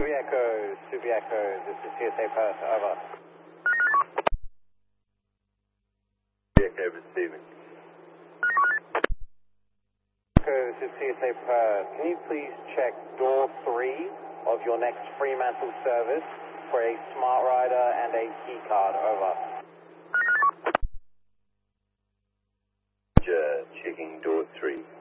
Subiaco, this is TSA Perth, over. Subiaco receiving. This is TSA Perth. Can you please check door 3 of your next Fremantle service for a Smart Rider and a key card, over. Checking door 3.